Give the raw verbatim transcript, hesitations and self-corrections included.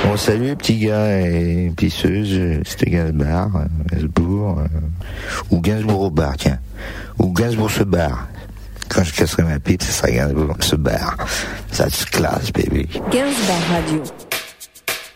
Bon, salut, petit gars et pisseuse, c'était Gainsbourg, euh, Gainsbourg, euh, ou Gainsbourg au bar, tiens. Ou Gainsbourg se barre. Quand je casserai ma pipe, ce sera Gainsbourg se barre. Ça se classe, baby. Gainsbourg Radio.